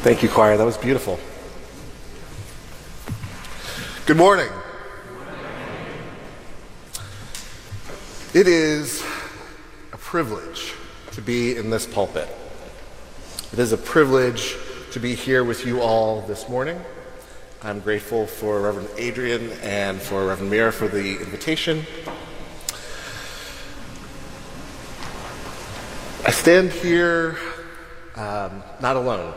Thank you, choir. That was beautiful. Good morning. It is a privilege to be in this pulpit. It is a privilege to be here with you all this morning. I'm grateful for Reverend Adrian and for Reverend Mira for the invitation. I stand here not alone.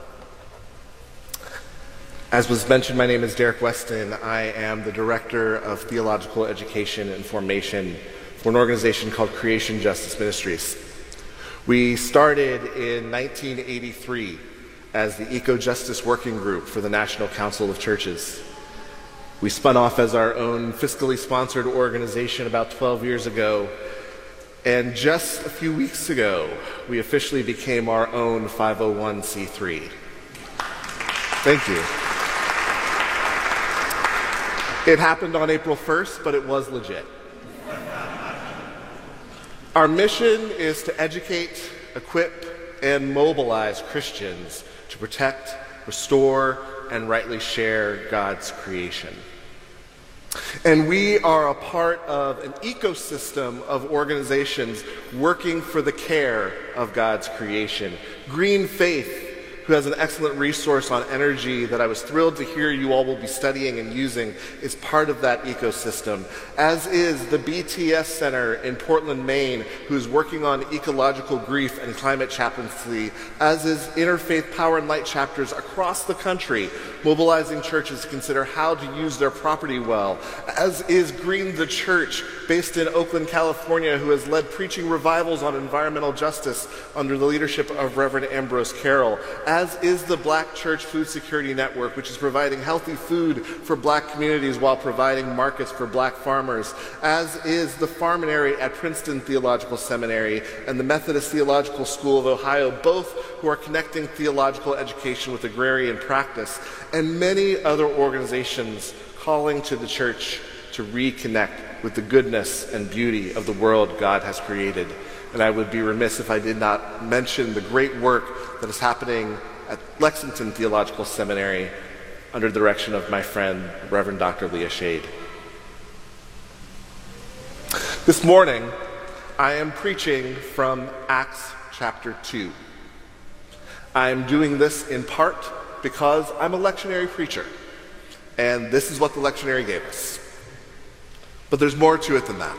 As was mentioned, my name is Derek Weston. I am the Director of Theological Education and Formation for an organization called Creation Justice Ministries. We started in 1983 as the Eco-Justice Working Group for the National Council of Churches. We spun off as our own fiscally sponsored organization about 12 years ago, and just a few weeks ago, we officially became our own 501c3. Thank you. It happened on April 1st, but it was legit. Our mission is to educate, equip, and mobilize Christians to protect, restore, and rightly share God's creation. And we are a part of an ecosystem of organizations working for the care of God's creation. Green Faith, who has an excellent resource on energy that I was thrilled to hear you all will be studying and using, is part of that ecosystem, as is the BTS Center in Portland, Maine, who is working on ecological grief and climate chaplaincy, as is Interfaith Power and Light chapters across the country, mobilizing churches to consider how to use their property well, as is Green the Church, based in Oakland, California, who has led preaching revivals on environmental justice under the leadership of Reverend Ambrose Carroll, as is the Black Church Food Security Network, which is providing healthy food for Black communities while providing markets for Black farmers, as is the Farminary at Princeton Theological Seminary and the Methodist Theological School of Ohio, both who are connecting theological education with agrarian practice, and many other organizations calling to the church to reconnect with the goodness and beauty of the world God has created. And I would be remiss if I did not mention the great work that is happening at Lexington Theological Seminary under the direction of my friend, Reverend Dr. Leah Shade. This morning, I am preaching from Acts chapter 2. I am doing this in part because I'm a lectionary preacher, and this is what the lectionary gave us. But there's more to it than that.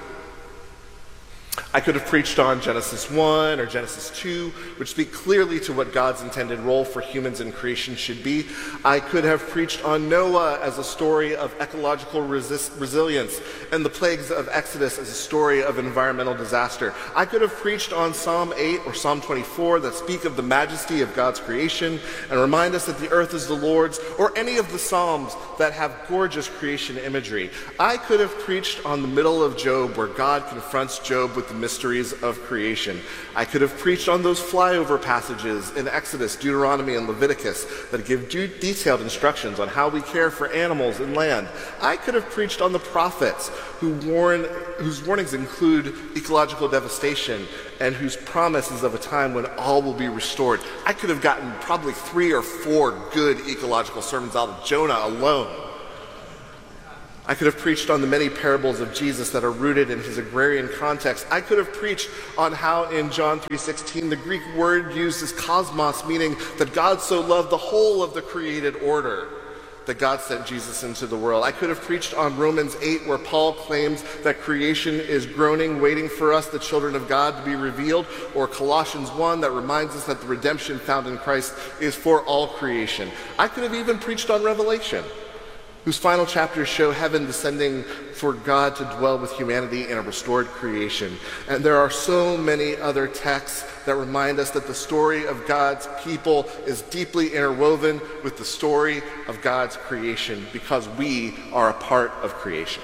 I could have preached on Genesis 1 or Genesis 2, which speak clearly to what God's intended role for humans in creation should be. I could have preached on Noah as a story of ecological resilience and the plagues of Exodus as a story of environmental disaster. I could have preached on Psalm 8 or Psalm 24 that speak of the majesty of God's creation and remind us that the earth is the Lord's, or any of the Psalms that have gorgeous creation imagery. I could have preached on the middle of Job, where God confronts Job with the mysteries of creation. I could have preached on those flyover passages in Exodus, Deuteronomy, and Leviticus that give detailed instructions on how we care for animals and land. I could have preached on the prophets whose warnings include ecological devastation and whose promise is of a time when all will be restored. I could have gotten probably 3 or 4 good ecological sermons out of Jonah alone. I could have preached on the many parables of Jesus that are rooted in his agrarian context. I could have preached on how in John 3:16 the Greek word used is cosmos, meaning that God so loved the whole of the created order that God sent Jesus into the world. I could have preached on Romans 8, where Paul claims that creation is groaning, waiting for us, the children of God, to be revealed, or Colossians 1 that reminds us that the redemption found in Christ is for all creation. I could have even preached on Revelation, whose final chapters show heaven descending for God to dwell with humanity in a restored creation. And there are so many other texts that remind us that the story of God's people is deeply interwoven with the story of God's creation, because we are a part of creation.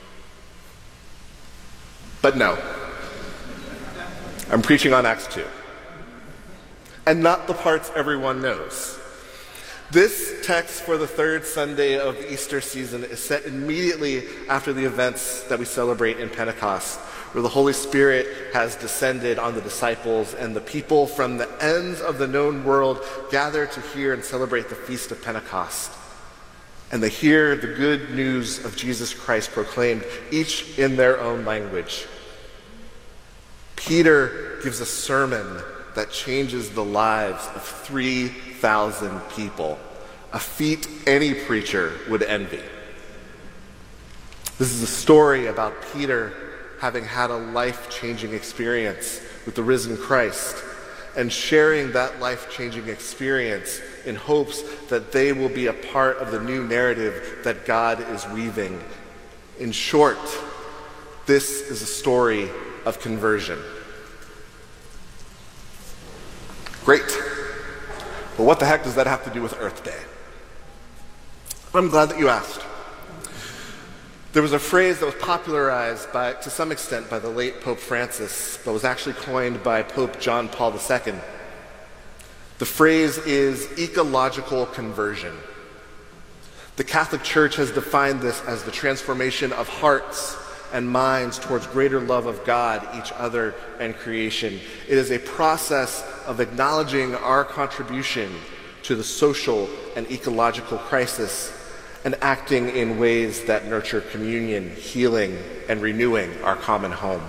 But no, I'm preaching on Acts 2, and not the parts everyone knows. This text for the third Sunday of the Easter season is set immediately after the events that we celebrate in Pentecost, where the Holy Spirit has descended on the disciples, and the people from the ends of the known world gather to hear and celebrate the Feast of Pentecost. And they hear the good news of Jesus Christ proclaimed, each in their own language. Peter gives a sermon that changes the lives of 3,000 people, a feat any preacher would envy. This is a story about Peter having had a life-changing experience with the risen Christ and sharing that life-changing experience in hopes that they will be a part of the new narrative that God is weaving. In short, this is a story of conversion. Great. But what the heck does that have to do with Earth Day? I'm glad that you asked. There was a phrase that was popularized to some extent by the late Pope Francis, but was actually coined by Pope John Paul II. The phrase is ecological conversion. The Catholic Church has defined this as the transformation of hearts and minds towards greater love of God, each other, and creation. It is a process of acknowledging our contribution to the social and ecological crisis and acting in ways that nurture communion, healing, and renewing our common home.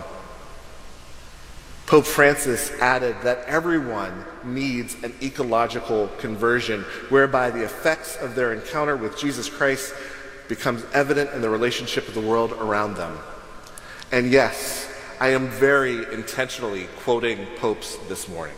Pope Francis added that everyone needs an ecological conversion whereby the effects of their encounter with Jesus Christ becomes evident in the relationship with the world around them. And yes, I am very intentionally quoting popes this morning.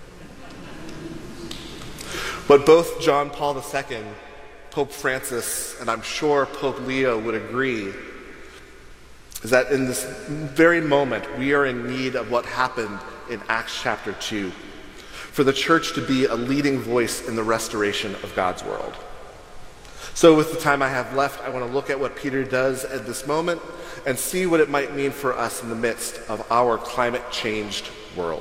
But both John Paul II, Pope Francis, and I'm sure Pope Leo would agree, is that in this very moment we are in need of what happened in Acts chapter 2, for the church to be a leading voice in the restoration of God's world. So with the time I have left, I want to look at what Peter does at this moment and see what it might mean for us in the midst of our climate-changed world.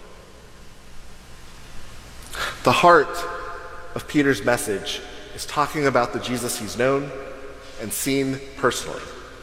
The heart of Peter's message is talking about the Jesus he's known and seen personally.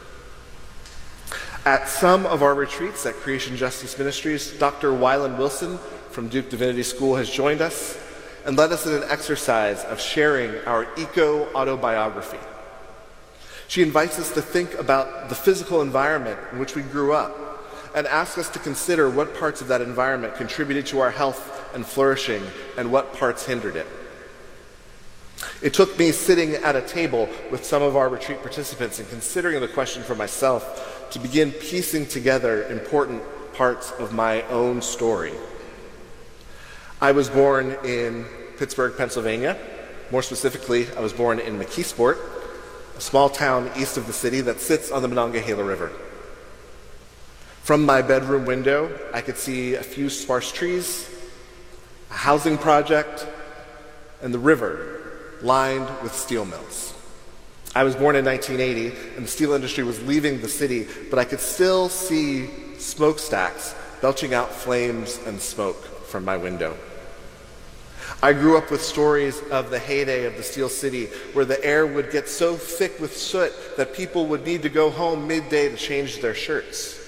At some of our retreats at Creation Justice Ministries, Dr. Wyland Wilson from Duke Divinity School has joined us and led us in an exercise of sharing our eco-autobiography. She invites us to think about the physical environment in which we grew up and asks us to consider what parts of that environment contributed to our health and flourishing and what parts hindered it. It took me sitting at a table with some of our retreat participants and considering the question for myself to begin piecing together important parts of my own story. I was born in Pittsburgh, Pennsylvania. More specifically, I was born in McKeesport, a small town east of the city that sits on the Monongahela River. From my bedroom window, I could see a few sparse trees, a housing project, and the river lined with steel mills. I was born in 1980, and the steel industry was leaving the city, but I could still see smokestacks belching out flames and smoke from my window. I grew up with stories of the heyday of the Steel City, where the air would get so thick with soot that people would need to go home midday to change their shirts.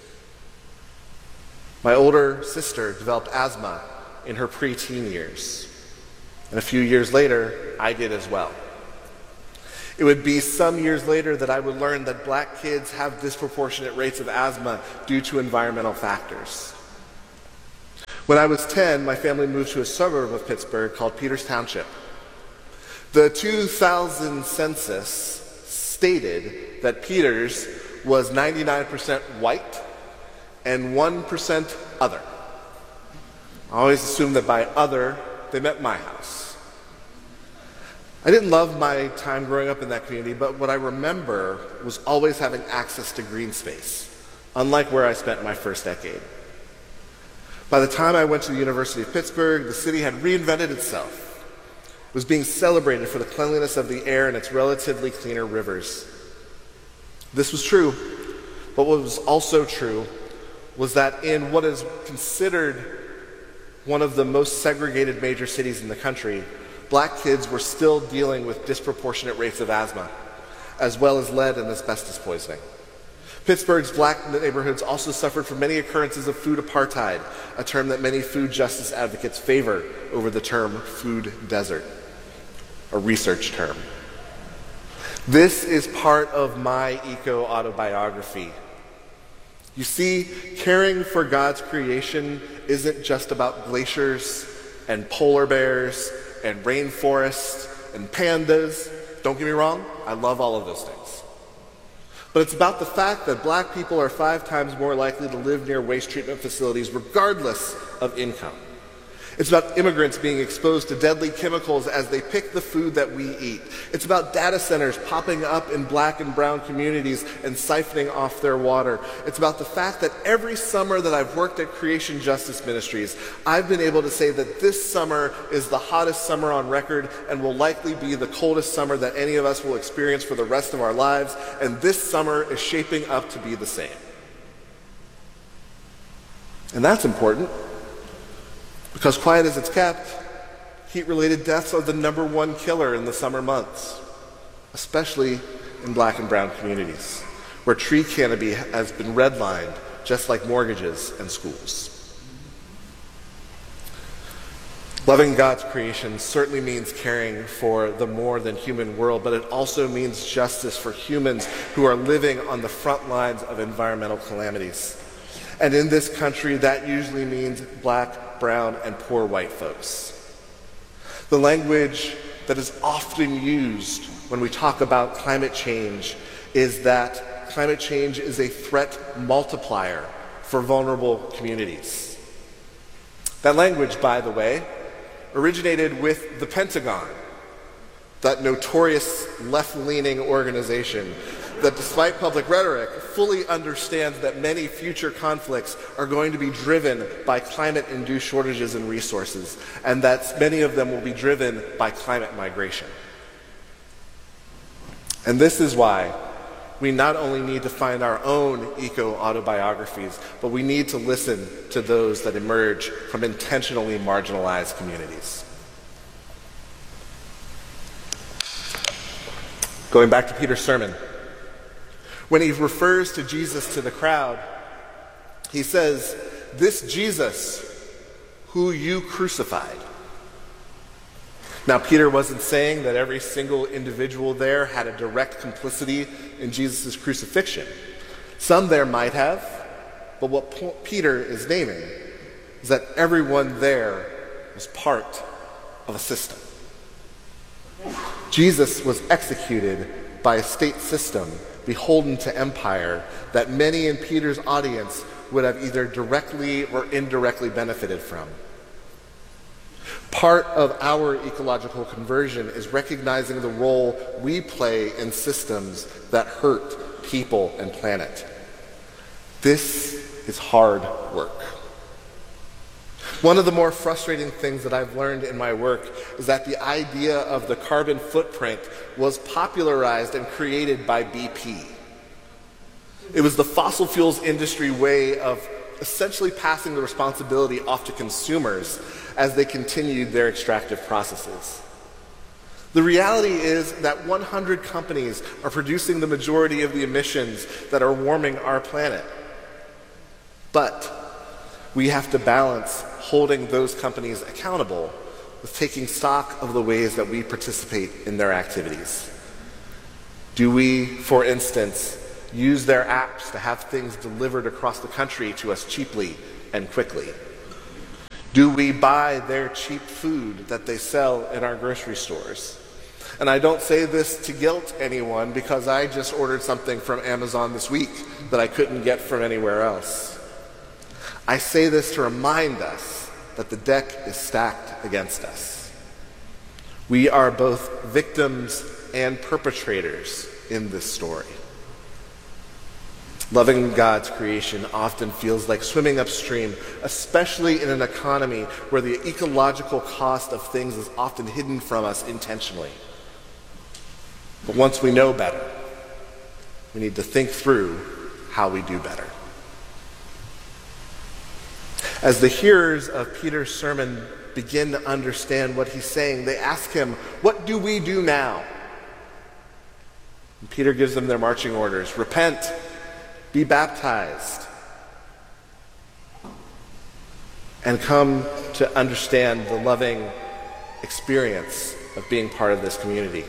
My older sister developed asthma in her preteen years, and a few years later, I did as well. It would be some years later that I would learn that black kids have disproportionate rates of asthma due to environmental factors. When I was 10, my family moved to a suburb of Pittsburgh called Peters Township. The 2000 census stated that Peters was 99% white and 1% other. I always assumed that by other, they meant my house. I didn't love my time growing up in that community, but what I remember was always having access to green space, unlike where I spent my first decade. By the time I went to the University of Pittsburgh, the city had reinvented itself. It was being celebrated for the cleanliness of the air and its relatively cleaner rivers. This was true, but what was also true was that in what is considered one of the most segregated major cities in the country, black kids were still dealing with disproportionate rates of asthma, as well as lead and asbestos poisoning. Pittsburgh's black neighborhoods also suffered from many occurrences of food apartheid, a term that many food justice advocates favor over the term food desert, a research term. This is part of my eco-autobiography. You see, caring for God's creation isn't just about glaciers and polar bears and rainforests and pandas. Don't get me wrong, I love all of those things. But it's about the fact that black people are 5 times more likely to live near waste treatment facilities regardless of income. It's about immigrants being exposed to deadly chemicals as they pick the food that we eat. It's about data centers popping up in black and brown communities and siphoning off their water. It's about the fact that every summer that I've worked at Creation Justice Ministries, I've been able to say that this summer is the hottest summer on record and will likely be the coldest summer that any of us will experience for the rest of our lives, and this summer is shaping up to be the same. And that's important. Because quiet as it's kept, heat-related deaths are the #1 killer in the summer months, especially in black and brown communities, where tree canopy has been redlined, just like mortgages and schools. Loving God's creation certainly means caring for the more than human world, but it also means justice for humans who are living on the front lines of environmental calamities. And in this country, that usually means black, brown, and poor white folks. The language that is often used when we talk about climate change is that climate change is a threat multiplier for vulnerable communities. That language, by the way, originated with the Pentagon, that notorious left-leaning organization that, despite public rhetoric, fully understands that many future conflicts are going to be driven by climate-induced shortages in resources, and that many of them will be driven by climate migration. And this is why we not only need to find our own eco-autobiographies, but we need to listen to those that emerge from intentionally marginalized communities. Going back to Peter's sermon, when he refers to Jesus to the crowd, he says, "This Jesus who you crucified." Now, Peter wasn't saying that every single individual there had a direct complicity in Jesus' crucifixion. Some there might have, but what Peter is naming is that everyone there was part of a system. Jesus was executed by a state system beholden to empire that many in Peter's audience would have either directly or indirectly benefited from. Part of our ecological conversion is recognizing the role we play in systems that hurt people and planet. This is hard work. One of the more frustrating things that I've learned in my work is that the idea of the carbon footprint was popularized and created by BP. It was the fossil fuels industry way of essentially passing the responsibility off to consumers as they continued their extractive processes. The reality is that 100 companies are producing the majority of the emissions that are warming our planet. But we have to balance holding those companies accountable with taking stock of the ways that we participate in their activities. Do we, for instance, use their apps to have things delivered across the country to us cheaply and quickly? Do we buy their cheap food that they sell in our grocery stores? And I don't say this to guilt anyone, because I just ordered something from Amazon this week that I couldn't get from anywhere else. I say this to remind us that the deck is stacked against us. We are both victims and perpetrators in this story. Loving God's creation often feels like swimming upstream, especially in an economy where the ecological cost of things is often hidden from us intentionally. But once we know better, we need to think through how we do better. As the hearers of Peter's sermon begin to understand what he's saying, they ask him, "What do we do now?" And Peter gives them their marching orders: repent be baptized, and come to understand the loving experience of being part of this community.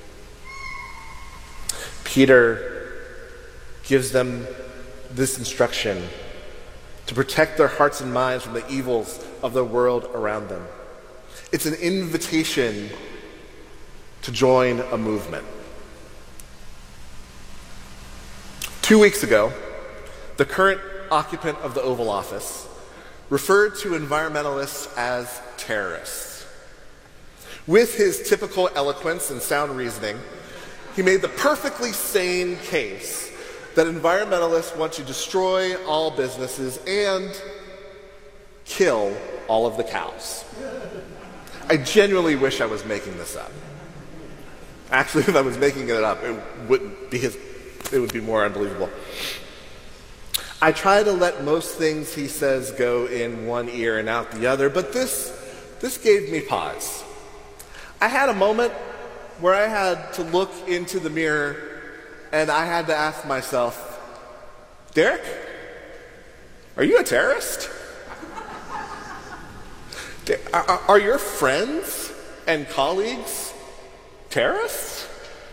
Peter gives them this instruction to protect their hearts and minds from the evils of the world around them. It's an invitation to join a movement. 2 weeks ago, the current occupant of the Oval Office referred to environmentalists as terrorists. With his typical eloquence and sound reasoning, he made the perfectly sane case that environmentalists want to destroy all businesses and kill all of the cows. I genuinely wish I was making this up. Actually, if I was making it up, it would be more unbelievable. I try to let most things he says go in one ear and out the other, but this gave me pause. I had a moment where I had to look into the mirror and I had to ask myself, Derek, are you a terrorist? Are your friends and colleagues terrorists?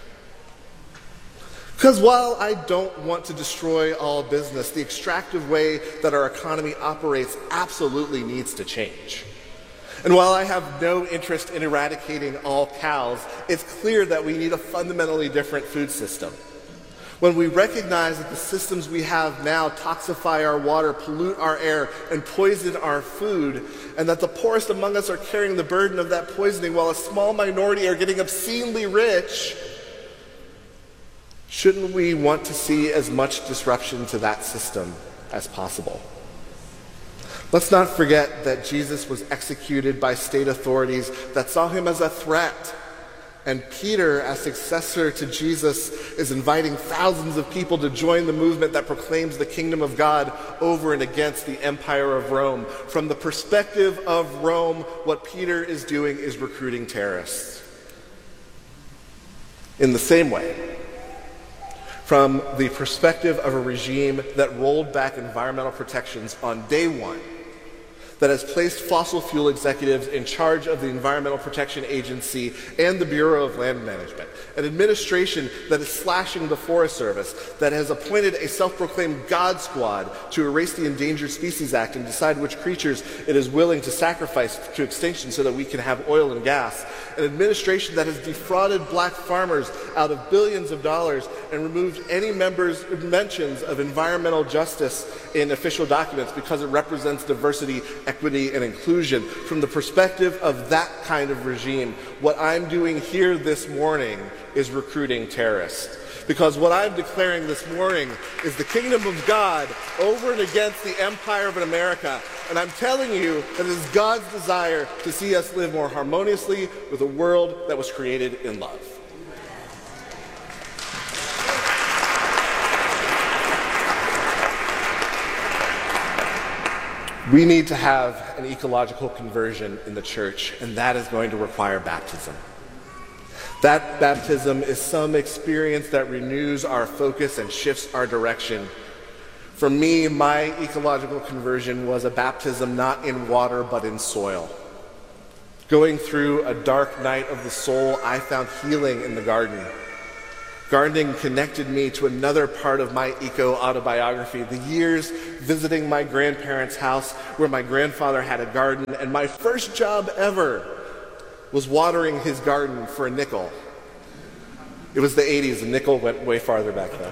Because while I don't want to destroy all business, the extractive way that our economy operates absolutely needs to change. And while I have no interest in eradicating all cows, it's clear that we need a fundamentally different food system. When we recognize that the systems we have now toxify our water, pollute our air, and poison our food, and that the poorest among us are carrying the burden of that poisoning while a small minority are getting obscenely rich, shouldn't we want to see as much disruption to that system as possible? Let's not forget that Jesus was executed by state authorities that saw him as a threat. And Peter, as successor to Jesus, is inviting thousands of people to join the movement that proclaims the kingdom of God over and against the empire of Rome. From the perspective of Rome, what Peter is doing is recruiting terrorists. In the same way, from the perspective of a regime that rolled back environmental protections on day one, that has placed fossil fuel executives in charge of the Environmental Protection Agency and the Bureau of Land Management, an administration that is slashing the Forest Service, that has appointed a self-proclaimed God Squad to erase the Endangered Species Act and decide which creatures it is willing to sacrifice to extinction so that we can have oil and gas, an administration that has defrauded black farmers out of billions of dollars and removed any mentions of environmental justice in official documents because it represents diversity, equity, and inclusion. From the perspective of that kind of regime, what I'm doing here this morning is recruiting terrorists. Because what I'm declaring this morning is the kingdom of God over and against the empire of America. And I'm telling you that it is God's desire to see us live more harmoniously with a world that was created in love. We need to have an ecological conversion in the church, and that is going to require baptism. That baptism is some experience that renews our focus and shifts our direction. For me, my ecological conversion was a baptism not in water but in soil. Going through a dark night of the soul, I found healing in the garden. Gardening connected me to another part of my eco-autobiography, the years visiting my grandparents' house where my grandfather had a garden, and my first job ever was watering his garden for a nickel. It was the 80s, the nickel went way farther back then.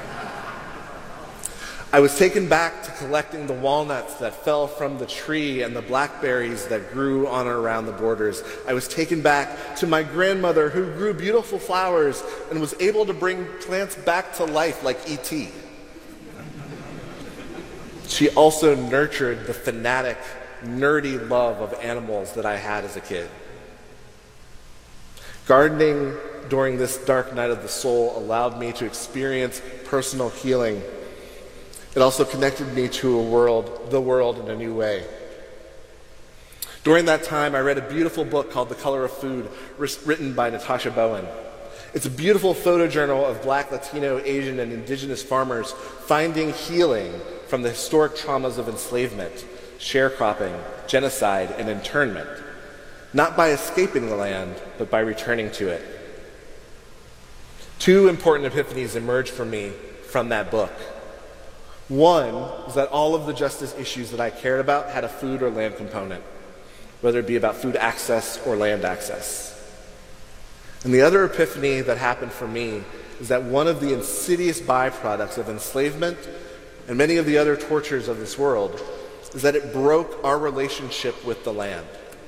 I was taken back to collecting the walnuts that fell from the tree and the blackberries that grew on and around the borders. I was taken back to my grandmother who grew beautiful flowers and was able to bring plants back to life like E.T. She also nurtured the fanatic, nerdy love of animals that I had as a kid. Gardening during this dark night of the soul allowed me to experience personal healing. It also connected me to the world in a new way. During that time, I read a beautiful book called The Color of Food, written by Natasha Bowen. It's a beautiful photojournal of Black, Latino, Asian, and indigenous farmers finding healing from the historic traumas of enslavement, sharecropping, genocide, and internment, not by escaping the land, but by returning to it. Two important epiphanies emerged for me from that book. One was that all of the justice issues that I cared about had a food or land component, whether it be about food access or land access. And the other epiphany that happened for me is that one of the insidious byproducts of enslavement and many of the other tortures of this world is that it broke our relationship with the land.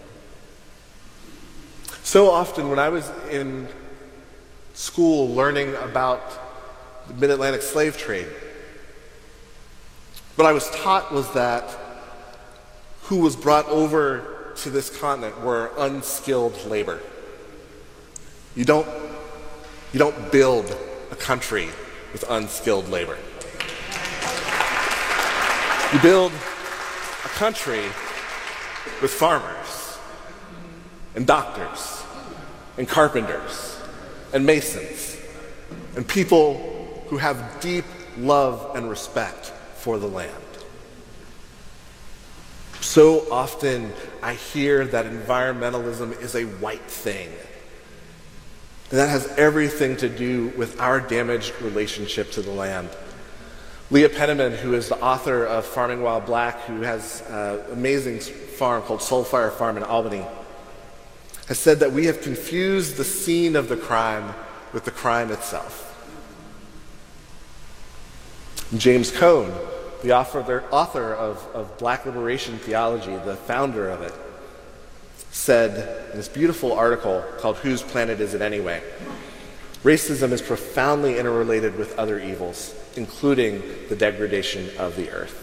So often when I was in school learning about the mid-Atlantic slave trade, what I was taught was that who was brought over to this continent were unskilled labor. You don't build a country with unskilled labor. You build a country with farmers and doctors and carpenters and masons and people who have deep love and respect for the land. So often I hear that environmentalism is a white thing. And that has everything to do with our damaged relationship to the land. Leah Penniman, who is the author of Farming While Black, who has an amazing farm called Soulfire Farm in Albany, has said that we have confused the scene of the crime with the crime itself. James Cone, the author of Black Liberation Theology, the founder of it, said in this beautiful article called Whose Planet Is It Anyway? Racism is profoundly interrelated with other evils, including the degradation of the earth.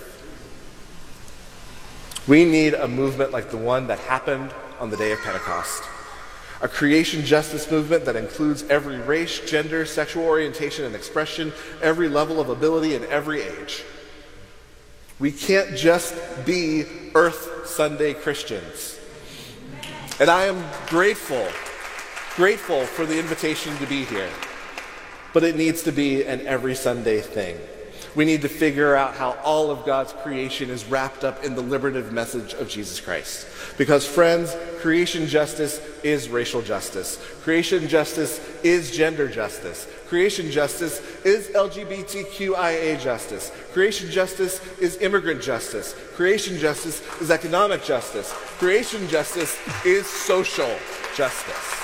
We need a movement like the one that happened on the day of Pentecost. A creation justice movement that includes every race, gender, sexual orientation, and expression, every level of ability, and every age. We can't just be Earth Sunday Christians. And I am grateful for the invitation to be here. But it needs to be an every Sunday thing. We need to figure out how all of God's creation is wrapped up in the liberative message of Jesus Christ. Because friends, creation justice is racial justice. Creation justice is gender justice. Creation justice is LGBTQIA justice. Creation justice is immigrant justice. Creation justice is economic justice. Creation justice is social justice.